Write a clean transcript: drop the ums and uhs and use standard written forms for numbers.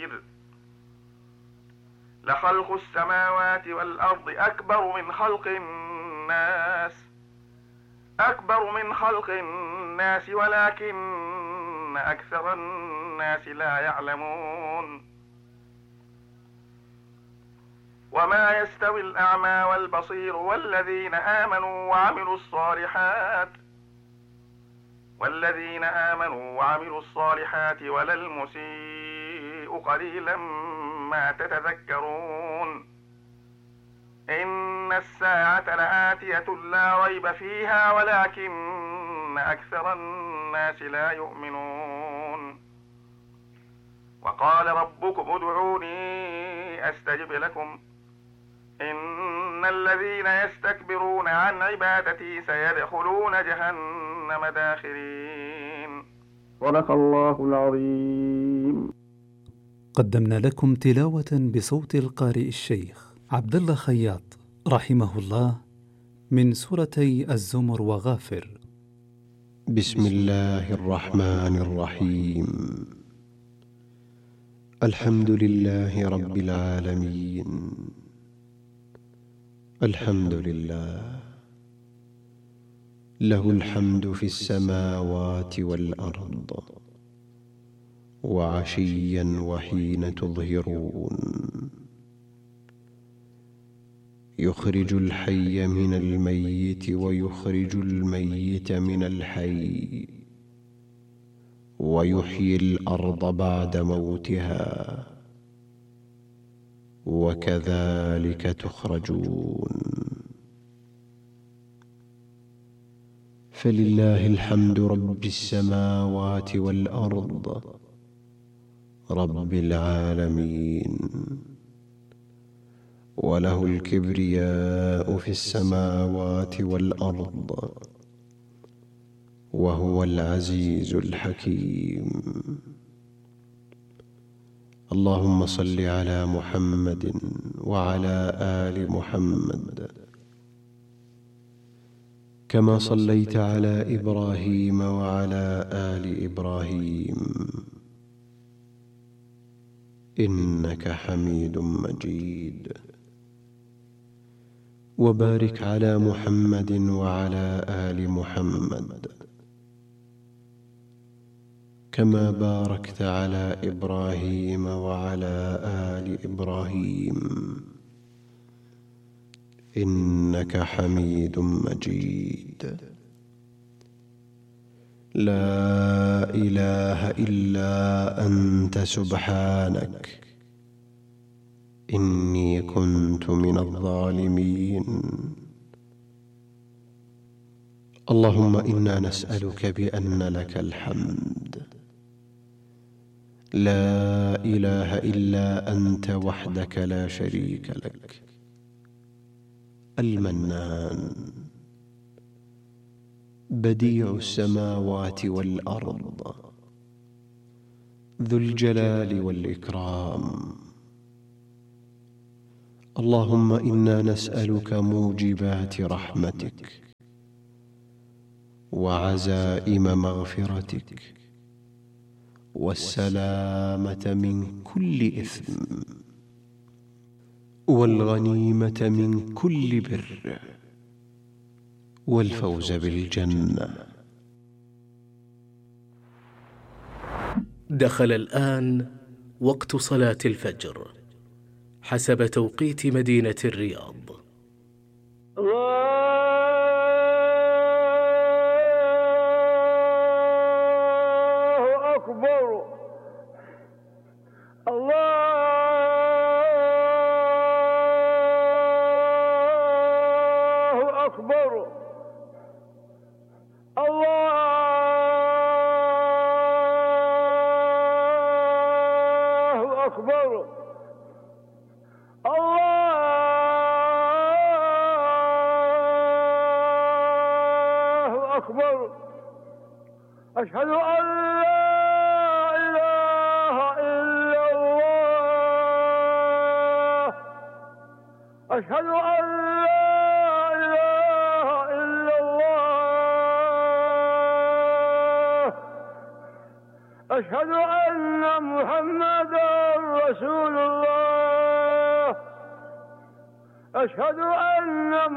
بصير لخلق السماوات والأرض أكبر من خلق الناس ولكن أكثر الناس لا يعلمون وما يستوي الأعمى والبصير والذين آمنوا وعملوا الصالحات ولا المسيء قليلا ما تتذكرون إن الساعة لآتية لا ريب فيها ولكن أكثر الناس لا يؤمنون وقال ربكم ادعوني أستجب لكم إن الذين يستكبرون عن عبادتي سيدخلون جهنم داخرين. صدق الله العظيم. قدمنا لكم تلاوة بصوت القارئ الشيخ عبد الله خياط رحمه الله من سورتي الزمر وغافر. بسم الله الرحمن الرحيم. الحمد لله رب العالمين. الحمد لله له الحمد في السماوات والأرض وعشيا وحين تظهرون يخرج الحي من الميت ويخرج الميت من الحي ويحيي الأرض بعد موتها وكذلك تخرجون. فلله الحمد رب السماوات والأرض رب العالمين، وله الكبرياء في السماوات والأرض وهو العزيز الحكيم. اللهم صل على محمد وعلى آل محمد كما صليت على إبراهيم وعلى آل إبراهيم إنك حميد مجيد. وبارك على محمد وعلى آل محمد كما باركت على إبراهيم وعلى آل إبراهيم إنك حميد مجيد. لا إله إلا أنت سبحانك إني كنت من الظالمين. اللهم إنا نسألك بأن لك الحمد لا إله إلا أنت وحدك لا شريك لك، المنان بديع السماوات والأرض ذو الجلال والإكرام. اللهم إنا نسألك موجبات رحمتك وعزائم مغفرتك والسلامة من كل إثم والغنيمة من كل بر والفوز بالجنة. دخل الآن وقت صلاة الفجر حسب توقيت مدينة الرياض. الله أكبر. الله أكبر. الله أكبر. الله أكبر. أشهد أن لا إله إلا الله. أشهد أن لا إله إلا الله. أشهد أن محمدا رسول الله. أشهد أن